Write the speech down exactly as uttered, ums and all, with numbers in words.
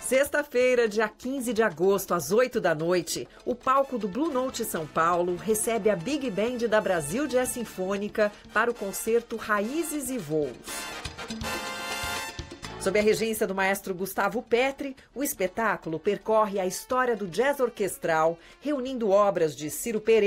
Sexta-feira, dia quinze de agosto, às oito da noite, o palco do Blue Note São Paulo recebe a Big Band da Brasil Jazz Sinfônica para o concerto Raízes e Voos. Sob a regência do maestro Gustavo Petri, o espetáculo percorre a história do jazz orquestral, reunindo obras de Ciro Pereira,